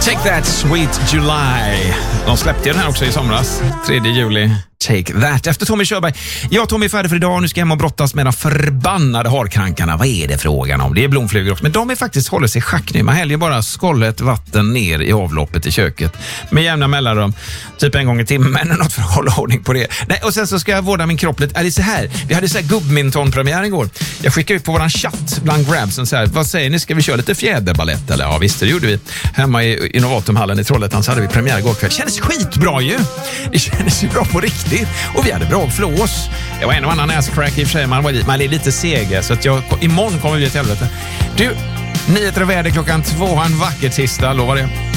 Take That Sweet July. De släppte den här också i somras, 3 juli. Take That. Efter Tommy Körberg. Ja, Tommy är färdig för idag. Nu ska jag hem och brottas med de förbannade harkrankarna. Vad är det frågan om? Det är blomflugor också. Men de är faktiskt håller sig schack nu. Man häller bara skållet vatten ner i avloppet i köket. Med jämna mellanrum. Typ en gång i timmen eller något för att hålla ordning på det. Nej, och sen så ska jag vårda min kropp lite. Är det så här? Vi hade så här gubbminton-premiär igår. Jag skickade ut på våran chatt bland grabsen så här. Vad säger ni? Ska vi köra lite fjäderballett? Eller ja, visst, det gjorde vi. Hemma i Innovatumhallen i Trollhättan så hade vi premiär igår kväll. Det kändes skitbra ju. Det kändes ju bra på riktigt. Och vi hade bra flås. Det var en och annan asscrack i och för sig. Man är lite sega. Så att imorgon kommer vi till helvete. Du, nyheter och väder klockan 2. En vacker tisdag, lovar det.